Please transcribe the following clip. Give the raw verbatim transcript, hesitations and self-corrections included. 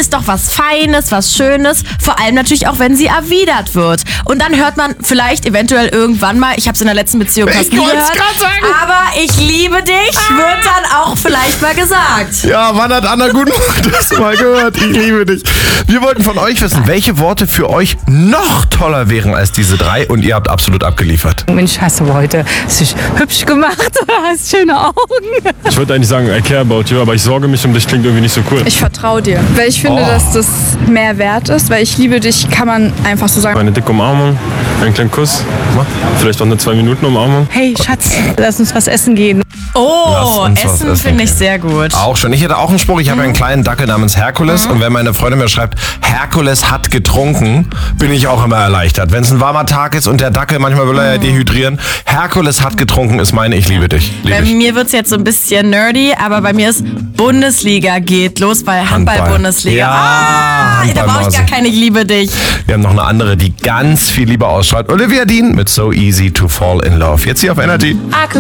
ist doch was Feines, was Schönes. Vor allem natürlich auch, wenn sie erwidert wird. Und dann hört man vielleicht eventuell irgendwann mal, ich habe es in der letzten Beziehung fast nie gehört, sagen. aber ich liebe dich, ah. wird dann auch vielleicht mal gesagt. Ja, wann hat Anna Gutmann das mal gehört? Ich liebe dich. Wir wollten von euch wissen, welche Worte für euch noch toller wären als diese drei und ihr habt absolut abgeliefert. Mensch, hast du heute sich hübsch gemacht oder hast schöne Augen? Ich würde eigentlich sagen, I care about you, aber ich sorge mich um dich klingt irgendwie nicht so cool. Ich vertraue dir, weil ich finde, oh. dass das mehr wert ist, weil ich liebe dich, kann man einfach so sagen. Eine dicke Umarmung, einen kleinen Kuss, vielleicht auch eine zwei Minuten Umarmung. Hey Schatz, lass uns was essen gehen. Oh, Essen finde ich sehr gut. Auch schon. Ich hätte auch einen Spruch. Ich habe einen kleinen Dackel namens Herkules. Mhm. Und wenn meine Freundin mir schreibt, Herkules hat getrunken, bin ich auch immer erleichtert. Wenn es ein warmer Tag ist und der Dackel, manchmal will er ja dehydrieren. Herkules hat getrunken ist meine Ich liebe dich. Lieb bei ich. mir wird es jetzt so ein bisschen nerdy, aber bei mir ist Bundesliga geht los, weil Handball-Bundesliga. Ja, ah, Handball da brauche ich gar keine Ich liebe dich. Wir haben noch eine andere, die ganz viel Liebe ausstrahlt. Olivia Dean mit So Easy to Fall in Love. Jetzt hier auf Energy. I could